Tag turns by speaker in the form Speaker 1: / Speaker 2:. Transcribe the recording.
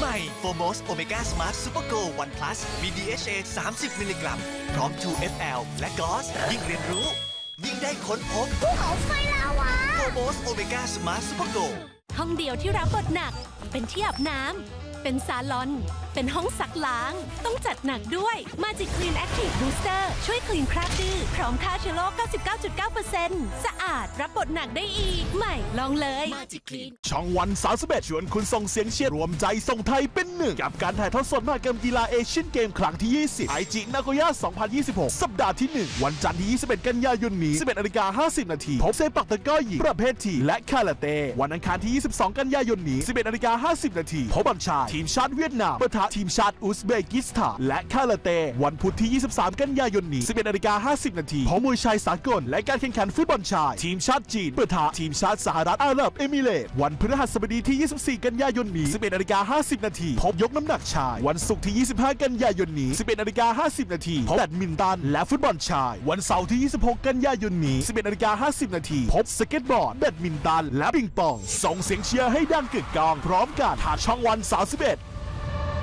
Speaker 1: ม่โฟโมสโอเมก้าสมาร์ทซูเปอร์โกลวันพลัสมี DHA 30 มิลลิกรัมพร้อม 2FL และกอสยิ่งเรียนรู้ยิ่งได้ค้นพบ
Speaker 2: ภูเขาไฟลาวา
Speaker 1: โฟโมสโอเมก้าสมาร์ทซูเปอร์โกล
Speaker 3: ห้องเดียวที่รับบทหนักเป็นที่อาบน้ำเป็นซาลอนเป็นห้องซักล้างต้องจัดหนักด้วย Magic Clean Active Booster ช่วยคลีนคราบดื้อพร้อมฆ่าเชื้อโรค 99.9% สะอาดรับบทหนักได้อีกใหม่ลองเลย
Speaker 1: Magic Clean
Speaker 4: ช่องวัน31ชวนคุณส่งเสียงเชียร์รวมใจส่งไทยเป็นหนึ่งกับการถ่ายทอดสดมหกรรมกีฬาเอเชียนเกมครั้งที่ 20 ไอจินาโกย่า 2026 สัปดาห์ที่ 1 วันจันทร์ที่ 21 กันยายนนี้ 11:50 น.พบเซปักตะกร้อหญิงประเภททีและคาราเต้วันอังคารที่ 22 กันยายนนี้ 11:50 น.พบบอลชายทีมชาติเวียดนามปะทะทีมชาติอุซเบกิสถานและคาราเต้วันพุธที่ 23 กันยายนนี้ 11:50 น.พบมวยชายสากลและการแข่งขันฟุตบอลชายทีมชาติจีนปะทะทีมชาติสหรัฐอาหรับเอมิเรตส์วันพฤหัสบดีที่ 24 กันยายนนี้ 11:50 น.พบยกน้ำหนักชายวันศุกร์ที่ 25 กันยายนนี้ 11:50 น.พบแบดมินตันและฟุตบอลชายวันเสาร์ที่ 26 กันยายนนี้ 11:50 น.พบสเก็ตบอร์ดแบดมินตันและปิงปองส่งเสียงเชียร์ให้ดังกึกก้องพร้อมกันทางช่องวัน31